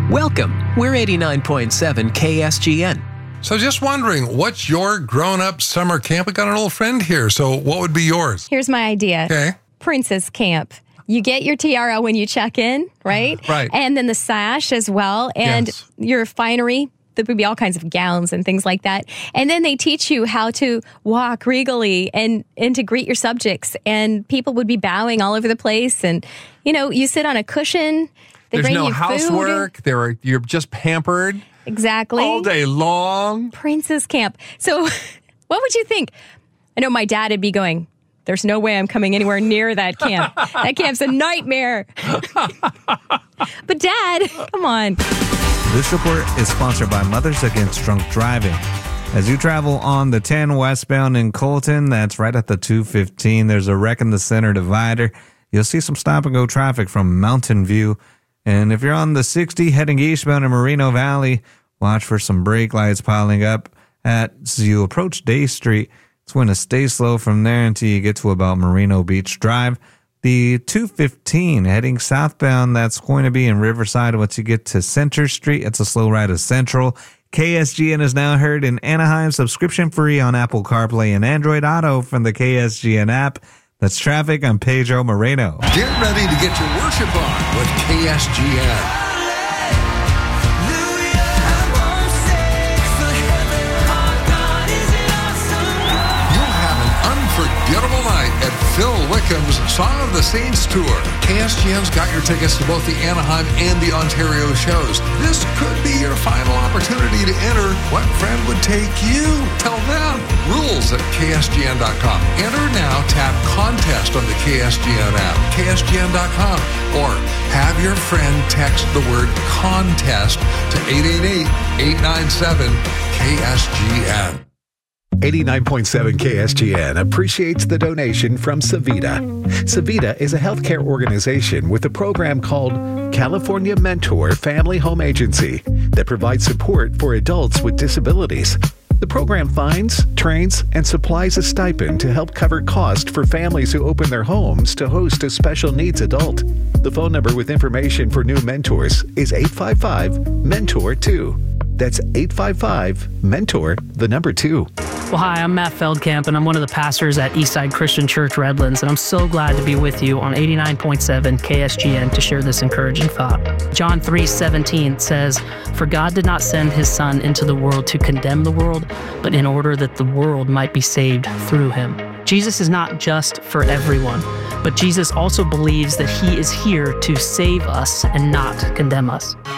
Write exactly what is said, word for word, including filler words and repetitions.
Welcome. We're eighty-nine point seven K S G N. So just wondering, what's your grown-up summer camp? We got an old friend here, so what would be yours? Here's my idea. Okay. Princess Camp. You get your tiara when you check in, right? Right. And then the sash as well, and Yes. your finery. There would be all kinds of gowns and things like that. And then they teach you how to walk regally and, and to greet your subjects. And people would be bowing all over the place. And, you know, you sit on a cushion. They There's bring no you housework. Food. There are, you're just pampered Exactly. all day long. Princess Camp. So what would you think? I know my dad would be going, there's no way I'm coming anywhere near that camp. That camp's a nightmare. But Dad, come on. This report is sponsored by Mothers Against Drunk Driving. As you travel on the ten westbound in Colton, that's right at the two fifteen, there's a wreck in the center divider. You'll see some stop-and-go traffic from Mountain View. And if you're on the sixty heading eastbound in Moreno Valley, watch for some brake lights piling up as you approach Day Street. It's going to stay slow from there until you get to about Moreno Beach Drive. The two fifteen heading southbound, that's going to be in Riverside. Once you get to Center Street, it's a slow ride to Central. K S G N is now heard in Anaheim, subscription free on Apple CarPlay and Android Auto from the K S G N app. That's traffic. I'm Pedro Moreno. Get ready to get your worship on with K S G N. Unforgettable night at Phil Wickham's Song of the Saints Tour. K S G N's got your tickets to both the Anaheim and the Ontario shows. This could be your final opportunity to enter. What friend would take you? Tell them. Rules at K S G N dot com. Enter now. Tap contest on the K S G N app, K S G N dot com. Or have your friend text the word contest to eight eight eight, eight nine seven, K S G N. eighty-nine point seven K S G N appreciates the donation from Savita. Savita is a healthcare organization with a program called California Mentor Family Home Agency that provides support for adults with disabilities. The program finds, trains, and supplies a stipend to help cover costs for families who open their homes to host a special needs adult. The phone number with information for new mentors is eight five five, mentor two. That's eight five five, mentor, the number two. Well, hi, I'm Matt Feldkamp, and I'm one of the pastors at Eastside Christian Church Redlands, and I'm so glad to be with you on eighty-nine point seven K S G N to share this encouraging thought. John three seventeen says, "For God did not send his Son into the world to condemn the world, but in order that the world might be saved through him." Jesus is not just for everyone, but Jesus also believes that he is here to save us and not condemn us.